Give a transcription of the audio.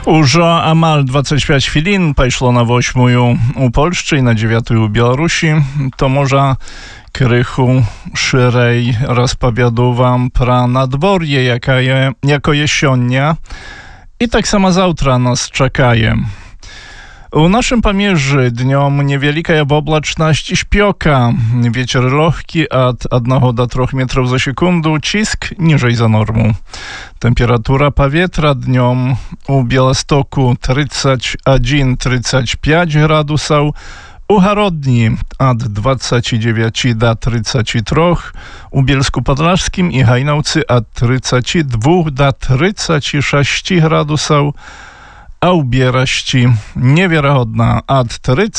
Уже амаль 25 хвилин пайшло на 8 у Польшчы і на 9 у Білорусі. То можа крыху шырэй распавяду вам пра надвор'е, якое сёння і таксама заўтра нас чакае. У naszym Pamierzy dniom niewielka oblaczność i śpioka. Wieczór lohki od 1 do 3 metrów za sekundę, cisk niżej za normą. Temperatura powietrza dniom u Białestoku 31-35 gradusów, u Harodni od 29 do 33, u Bielsku Podlaskim i Hajnałcy od 32 do 36 gradusów, a u Bieraści niewiarygodna od 30